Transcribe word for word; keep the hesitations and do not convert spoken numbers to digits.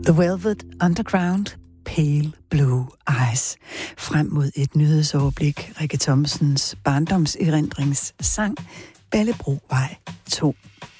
The Velvet Underground, Pale Blue Eyes. Frem mod et nyhedsoverblik. Rikke Thomsens barndomserindringssang, Ballebrovej to.